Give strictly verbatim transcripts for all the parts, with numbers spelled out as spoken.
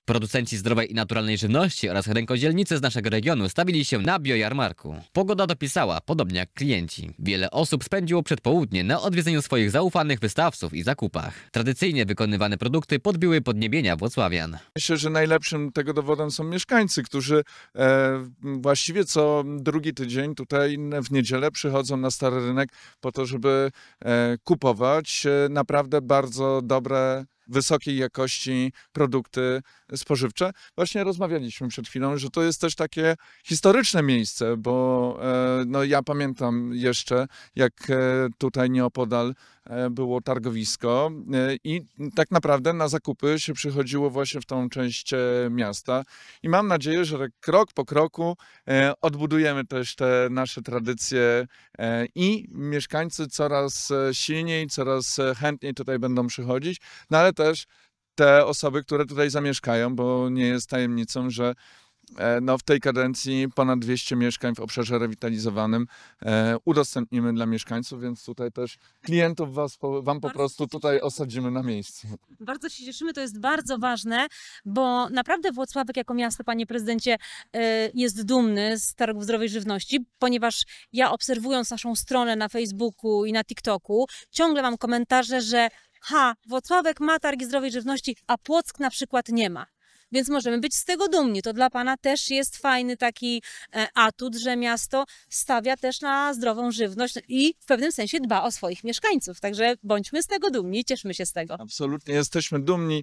Producenci zdrowej i naturalnej żywności oraz rękodzielnicy z naszego regionu stawili się na biojarmarku. Pogoda dopisała, podobnie jak klienci. Wiele osób spędziło przedpołudnie na odwiedzeniu swoich zaufanych wystawców i zakupach. Tradycyjnie wykonywane produkty podbiły podniebienia włocławian. Myślę, że najlepszym tego dowodem są mieszkańcy, którzy e, właściwie co drugi tydzień tutaj w niedzielę przychodzą na Stary Rynek po to, żeby e, kupować e, naprawdę bardzo dobre, wysokiej jakości produkty spożywcze. Właśnie rozmawialiśmy przed chwilą, że to jest też takie historyczne miejsce, bo e, no, ja pamiętam jeszcze, jak e, tutaj nieopodal e, było targowisko e, i tak naprawdę na zakupy się przychodziło właśnie w tą część e, miasta i mam nadzieję, że krok po kroku e, odbudujemy też te nasze tradycje e, i mieszkańcy coraz e, silniej, coraz e, chętniej tutaj będą przychodzić, no ale też te osoby, które tutaj zamieszkają, bo nie jest tajemnicą, że e, no, w tej kadencji ponad dwieście mieszkań w obszarze rewitalizowanym e, udostępnimy dla mieszkańców, więc tutaj też klientów was, po, wam po Bardzo prostu się tutaj cieszymy. osadzimy na miejscu. Bardzo się cieszymy, to jest bardzo ważne, bo naprawdę Włocławek jako miasto, panie prezydencie, e, jest dumny z targów zdrowej żywności, ponieważ ja obserwując naszą stronę na Facebooku i na TikToku, ciągle mam komentarze, że ha, Włocławek ma targi zdrowej żywności, a Płock na przykład nie ma. Więc możemy być z tego dumni. To dla pana też jest fajny taki e, atut, że miasto stawia też na zdrową żywność i w pewnym sensie dba o swoich mieszkańców. Także bądźmy z tego dumni, cieszmy się z tego. Absolutnie, jesteśmy dumni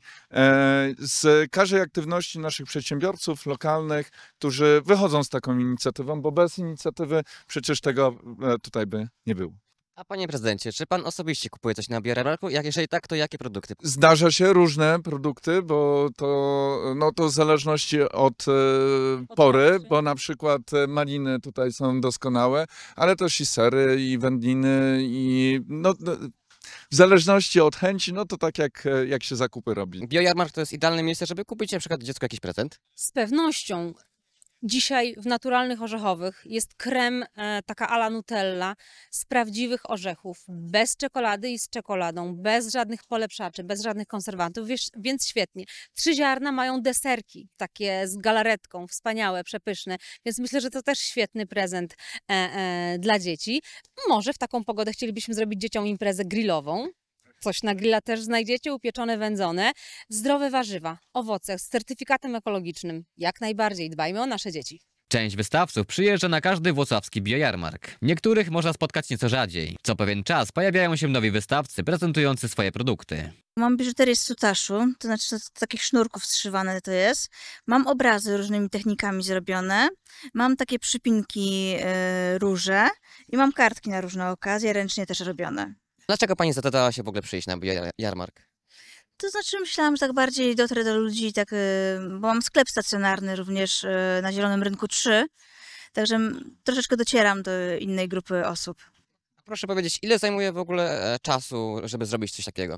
e, z każdej aktywności naszych przedsiębiorców lokalnych, którzy wychodzą z taką inicjatywą, bo bez inicjatywy przecież tego e, tutaj by nie było. A panie prezydencie, czy pan osobiście kupuje coś na biojarmarku? Jak jeżeli tak, to jakie produkty? Zdarza się różne produkty, bo to, no to w zależności od e, pory, branży. bo na przykład e, maliny tutaj są doskonałe, ale też i sery, i wędliny, i no, no, w zależności od chęci, no to tak jak, e, jak się zakupy robi. Biojarmark to jest idealne miejsce, żeby kupić na przykład dziecku jakiś prezent. Z pewnością dzisiaj w naturalnych orzechowych jest krem e, taka ala Nutella z prawdziwych orzechów, bez czekolady i z czekoladą, bez żadnych polepszaczy, bez żadnych konserwantów, wiesz, więc świetnie. Trzy ziarna mają deserki, takie z galaretką, wspaniałe, przepyszne, więc myślę, że to też świetny prezent e, e, dla dzieci. Może w taką pogodę chcielibyśmy zrobić dzieciom imprezę grillową. Coś na grilla też znajdziecie, upieczone, wędzone. Zdrowe warzywa, owoce z certyfikatem ekologicznym. Jak najbardziej dbajmy o nasze dzieci. Część wystawców przyjeżdża na każdy włocławski biojarmark. Niektórych można spotkać nieco rzadziej. Co pewien czas pojawiają się nowi wystawcy prezentujący swoje produkty. Mam biżuterię z sutaszu, to znaczy to z takich sznurków zszywane to jest. Mam obrazy różnymi technikami zrobione. Mam takie przypinki e, róże i mam kartki na różne okazje, ręcznie też robione. Dlaczego pani zadecydowała się w ogóle przyjść na biojarmark? To znaczy myślałam, że tak bardziej dotrę do ludzi, tak, e, bo mam sklep stacjonarny również e, na Zielonym Rynku trzy, także m, troszeczkę docieram do innej grupy osób. Proszę powiedzieć, ile zajmuje w ogóle e, czasu, żeby zrobić coś takiego?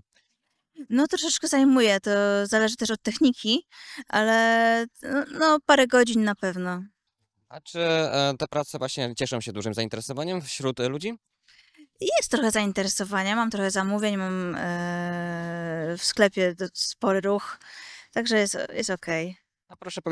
No troszeczkę zajmuje, to zależy też od techniki, ale no, no parę godzin na pewno. A czy e, te prace właśnie cieszą się dużym zainteresowaniem wśród e, ludzi? Jest trochę zainteresowania, mam trochę zamówień, mam e, w sklepie do- spory ruch, także jest, jest okej. A proszę